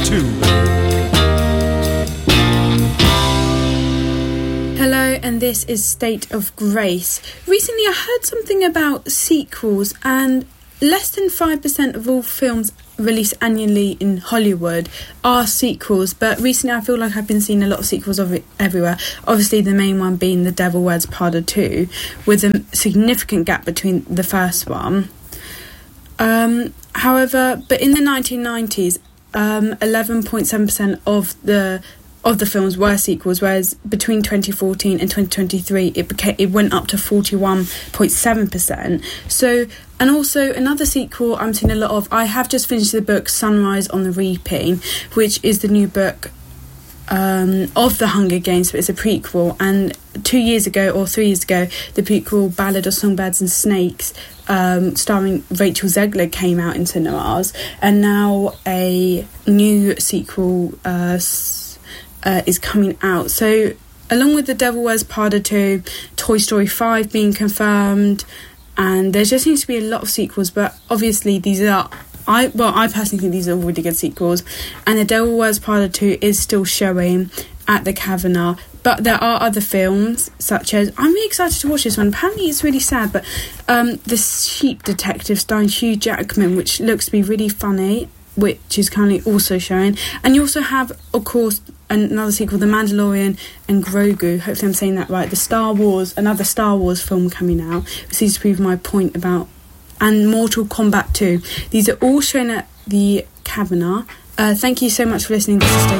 2. Hello, and this is State of Grace. Recently I heard something about sequels, and less than 5% of all films released annually in Hollywood are sequels, but recently I feel like I've been seeing a lot of sequels of it everywhere. Obviously the main one being The Devil Wears Prada 2, with a significant gap between the first one. However, but in the 1990s, 11.7% of the films were sequels, whereas between 2014 and 2023 it went up to 41.7%. So, and also another sequel I'm seeing a lot of, I have just finished the book Sunrise on the Reaping, which is the new book of the Hunger Games, but it's a prequel. And 2 years ago or 3 years ago, the prequel Ballad of Songbirds and Snakes, starring Rachel Zegler, came out in cinemas, and now a new sequel is coming out. So along with The Devil Wears Prada 2, Toy Story 5 being confirmed, and there just seems to be a lot of sequels, but obviously these are, I personally think these are all really good sequels, and The Devil Wears Prada 2 is still showing at the Kavanagh. But there are other films, such as, I'm really excited to watch this one, apparently it's really sad, but The Sheep Detective starring Hugh Jackman, which looks to be really funny, which is currently also showing. And you also have, of course, another sequel, The Mandalorian and Grogu, hopefully I'm saying that right, another Star Wars film coming out, which seems to prove my point about, and Mortal Kombat 2. These are all shown at the Kavanagh. Thank you so much for listening. This is Stacey.